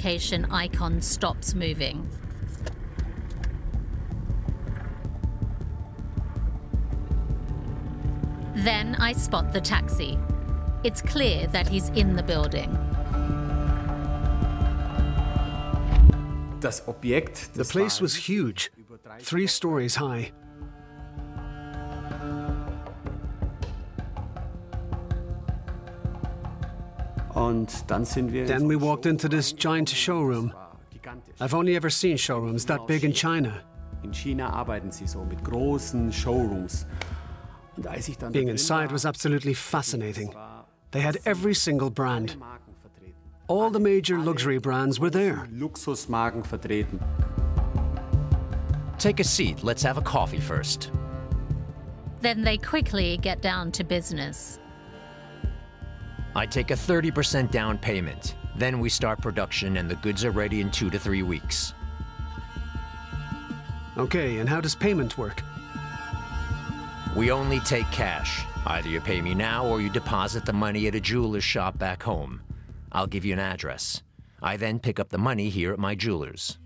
location icon stops moving. Then I spot the taxi. It's clear that he's in the building. The place was huge, 3 stories high. Then we walked into this giant showroom. I've only ever seen showrooms that big in China. Being inside was absolutely fascinating. They had every single brand. All the major luxury brands were there. Take a seat. Let's have a coffee first. Then they quickly get down to business. I take a 30% down payment. Then we start production and the goods are ready in 2 to 3 weeks. Okay, and how does payment work? We only take cash. Either you pay me now or you deposit the money at a jeweler's shop back home. I'll give you an address. I then pick up the money here at my jeweler's.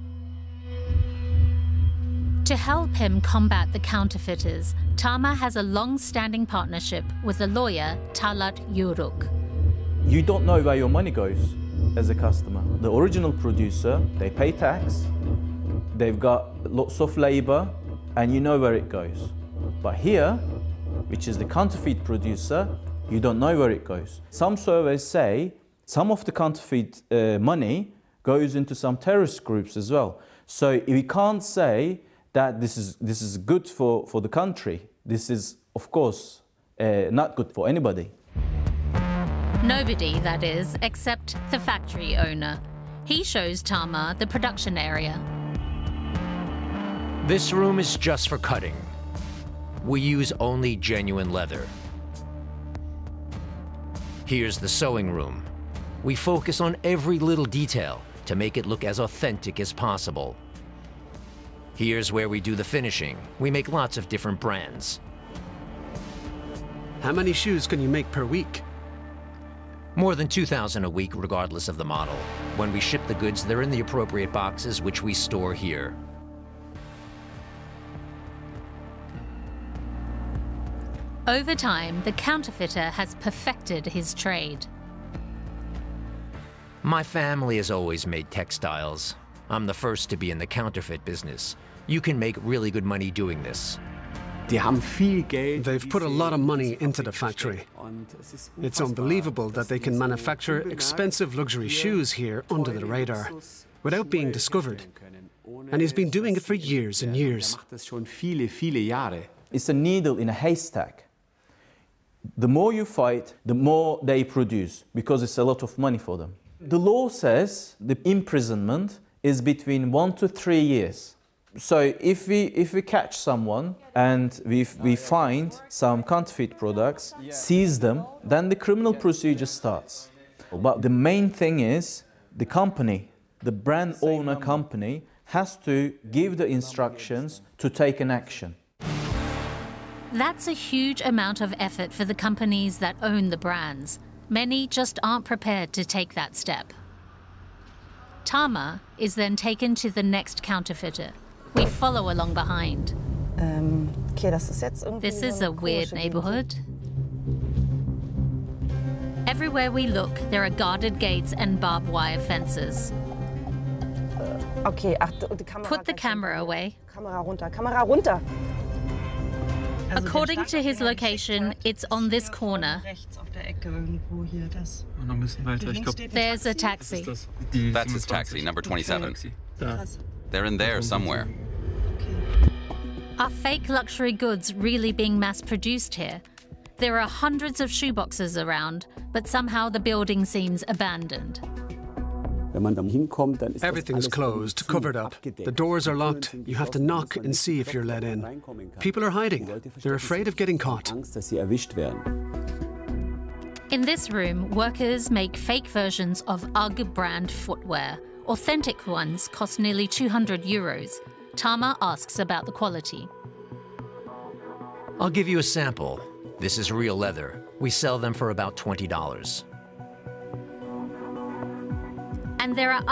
To help him combat the counterfeiters, Tama has a long-standing partnership with the lawyer Talat Yuruk. You don't know where your money goes as a customer. The original producer, they pay tax, they've got lots of labor, and you know where it goes. But here, which is the counterfeit producer, you don't know where it goes. Some surveys say some of the counterfeit money goes into some terrorist groups as well. So we can't say that this is good for the country. This is, of course, not good for anybody. Nobody, that is, except the factory owner. He shows Tama the production area. This room is just for cutting. We use only genuine leather. Here's the sewing room. We focus on every little detail to make it look as authentic as possible. Here's where we do the finishing. We make lots of different brands. How many shoes can you make per week? More than 2,000 a week, regardless of the model. When we ship the goods, they're in the appropriate boxes, which we store here. Over time, the counterfeiter has perfected his trade. My family has always made textiles. I'm the first to be in the counterfeit business. You can make really good money doing this. They've put a lot of money into the factory. It's unbelievable that they can manufacture expensive luxury shoes here under the radar, without being discovered. And he's been doing it for years and years. It's a needle in a haystack. The more you fight, the more they produce, because it's a lot of money for them. The law says the imprisonment is between 1 to 3 years. So if we catch someone and we find some counterfeit products, seize them, then the criminal procedure starts. But the main thing is the company, the brand owner company, has to give the instructions to take an action. That's a huge amount of effort for the companies that own the brands. Many just aren't prepared to take that step. Tama is then taken to the next counterfeiter. We follow along behind. This is a weird neighborhood. Everywhere we look, there are guarded gates and barbed wire fences. Put the camera away. According to his location, it's on this corner. There's a taxi. That's his taxi, number 27. They're in there somewhere. Are fake luxury goods really being mass-produced here? There are hundreds of shoeboxes around, but somehow the building seems abandoned. Everything is closed, covered up. The doors are locked. You have to knock and see if you're let in. People are hiding. They're afraid of getting caught. In this room, workers make fake versions of UGG brand footwear. Authentic ones cost nearly 200 euros. Tama asks about the quality. I'll give you a sample. This is real leather. We sell them for about $20. And there are